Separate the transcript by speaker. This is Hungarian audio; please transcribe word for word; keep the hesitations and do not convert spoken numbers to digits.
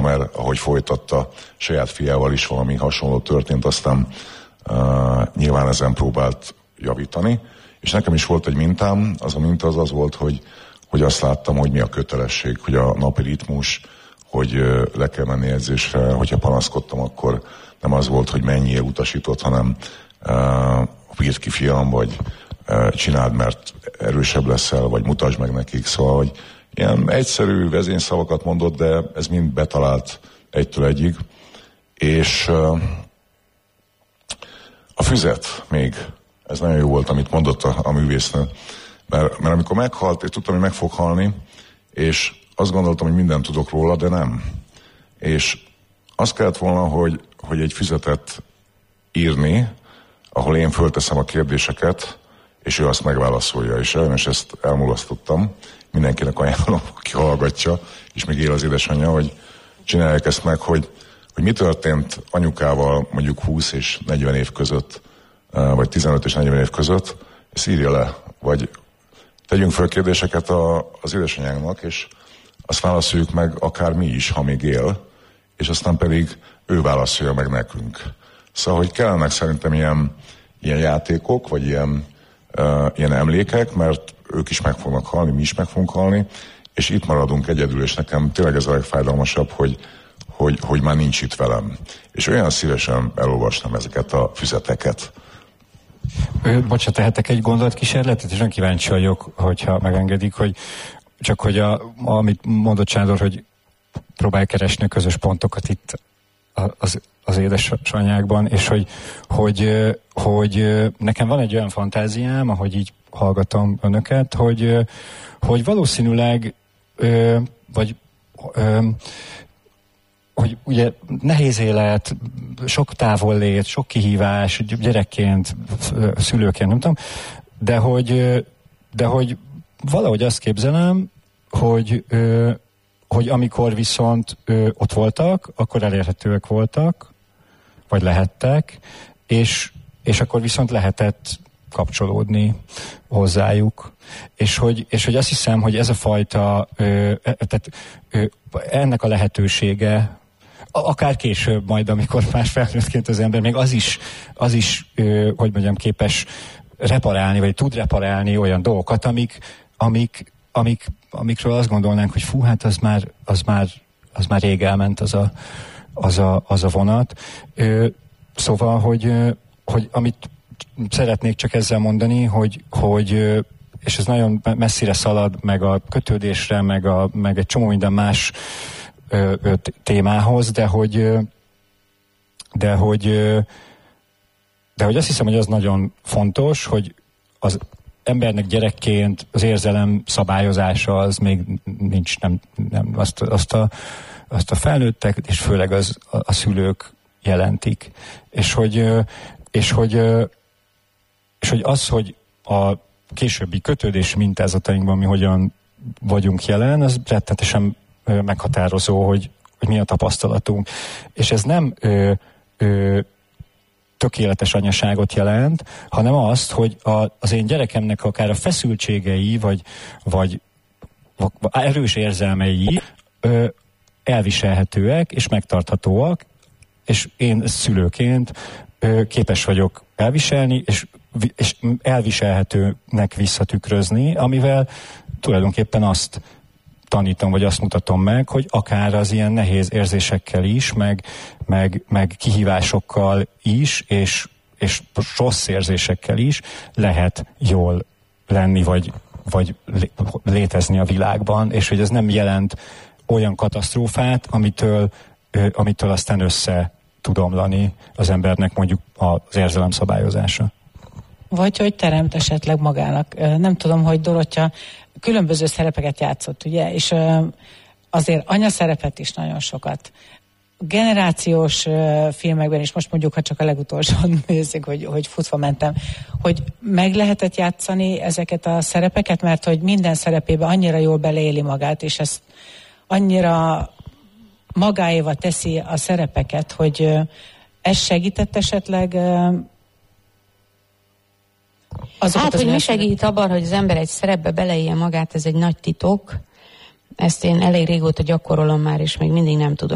Speaker 1: mert ahogy folytatta, saját fiával is valami hasonló történt, aztán uh, nyilván ezen próbált javítani. És nekem is volt egy mintám, az a minta az az volt, hogy, hogy azt láttam, hogy mi a kötelesség, hogy a napi ritmus, hogy uh, le kell menni edzésre, hogyha panaszkodtam, akkor nem az volt, hogy menjél utasított, hanem uh, bírd ki fiam, vagy uh, csináld, mert erősebb leszel, vagy mutasd meg nekik. Szóval, hogy ilyen egyszerű vezényszavakat mondott, de ez mind betalált egytől egyig. És uh, a füzet még, ez nagyon jó volt, amit mondott a, a művésznő. Mert, mert amikor meghalt, én tudtam, hogy meg fog halni, és azt gondoltam, hogy mindent tudok róla, de nem. És azt kellett volna, hogy, hogy egy füzetet írni, ahol én fölteszem a kérdéseket, és ő azt megválaszolja. És sajnos ezt elmulasztottam. Mindenkinek ajánlom, aki hallgatja, és még él az édesanyja, hogy csinálják ezt meg, hogy, hogy mi történt anyukával mondjuk húsz és negyven év között, vagy tizenöt és negyven év között, ezt írja le, vagy tegyünk föl kérdéseket a, az édesanyánknak, és azt válaszoljuk meg akár mi is, ha még él, és aztán pedig ő válaszolja meg nekünk. Szóval, hogy kellenek szerintem ilyen, ilyen játékok, vagy ilyen, uh, ilyen emlékek, mert ők is meg fognak halni, mi is meg fogunk halni, és itt maradunk egyedül, és nekem tényleg ez a legfájdalmasabb, hogy, hogy, hogy már nincs itt velem. És olyan szívesen elolvastam ezeket a füzeteket.
Speaker 2: Bocsánat, tehetek egy gondolatkísérletet, és nagyon kíváncsi vagyok, hogyha megengedik, hogy csak hogy a, amit mondott Sándor, hogy próbálj keresni a közös pontokat itt az, az édesanyákban, és hogy, hogy, hogy nekem van egy olyan fantáziám, ahogy így hallgatom önöket, hogy, hogy valószínűleg vagy hogy ugye nehéz élet, sok távollét, sok kihívás, gyerekként, szülőként, nem tudom, de hogy, de hogy valahogy azt képzelem, hogy, hogy amikor viszont ott voltak, akkor elérhetőek voltak, vagy lehettek, és, és akkor viszont lehetett kapcsolódni hozzájuk. És hogy, és hogy azt hiszem, hogy ez a fajta, ö, tehát ö, ennek a lehetősége, akár később majd, amikor már felnőttként az ember, még az is, az is ö, hogy mondjam, képes reparálni, vagy tud reparálni olyan dolgokat, amik, amik, amik, amikről azt gondolnánk, hogy fú, hát az már, az már, az már rég elment az a, az a, az a vonat. Ö, szóval, hogy, hogy amit szeretnék csak ezzel mondani, hogy, hogy és ez nagyon messzire szalad, meg a kötődésre, meg, a, meg egy csomó minden más ö, ö, témához, de hogy de hogy de hogy azt hiszem, hogy az nagyon fontos, hogy az embernek gyerekként az érzelem szabályozása az még nincs, nem, nem azt, azt, a, azt a felnőttek, és főleg az, a, a szülők jelentik. És hogy, és hogy, és hogy az, hogy a későbbi kötődés mintázatainkban mi hogyan vagyunk jelen, az rettenetesen meghatározó, hogy, hogy mi a tapasztalatunk. És ez nem ö, ö, tökéletes anyaságot jelent, hanem azt, hogy a, az én gyerekemnek akár a feszültségei, vagy, vagy, vagy erős érzelmei ö, elviselhetőek és megtarthatóak, és én szülőként ö, képes vagyok elviselni, és, és elviselhetőnek visszatükrözni, amivel tulajdonképpen azt tanítom, vagy azt mutatom meg, hogy akár az ilyen nehéz érzésekkel is, meg, meg, meg kihívásokkal is, és, és rossz érzésekkel is lehet jól lenni, vagy, vagy létezni a világban, és hogy ez nem jelent olyan katasztrófát, amitől, amitől aztán össze tud omlani az embernek mondjuk az érzelem szabályozása.
Speaker 3: Vagy hogy teremt esetleg magának. Nem tudom, hogy Dorottya különböző szerepeket játszott, ugye, és azért anyaszerepet is nagyon sokat. Generációs filmekben is, most mondjuk, ha csak a legutolsón nézzük, hogy, hogy futva mentem, hogy meg lehetett játszani ezeket a szerepeket, mert hogy minden szerepébe annyira jól beleéli magát, és ezt annyira magáéva teszi a szerepeket, hogy ez segített esetleg azokat.
Speaker 4: Hát, hogy mi segít abban, hogy az ember egy szerepbe beleélje magát, ez egy nagy titok. Ezt én elég régóta gyakorolom már, és még mindig nem tudom